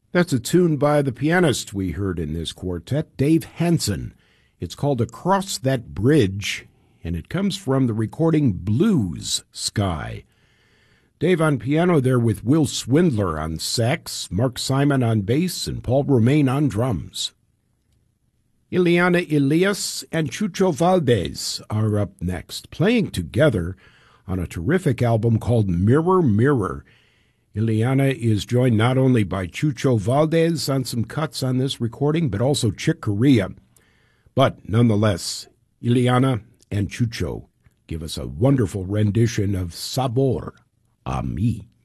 That's a tune by the pianist we heard in this quartet, Dave Hansen. It's called Across That Bridge, and it comes from the recording Blues Sky. Dave on piano there with Will Swindler on sax, Mark Simon on bass, and Paul Romain on drums. Ileana Elias and Chucho Valdez are up next, playing together on a terrific album called Mirror Mirror. Ileana is joined not only by Chucho Valdez on some cuts on this recording, but also Chick Corea. But nonetheless, Ileana and Chucho give us a wonderful rendition of Sabor a Mi.